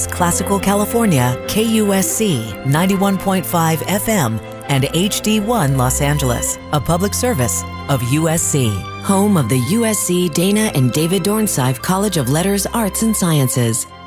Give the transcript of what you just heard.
Classical California, KUSC 91.5 FM, and HD1 Los Angeles, a public service of USC. Home of the USC Dana and David Dornsife College of Letters, Arts, and Sciences.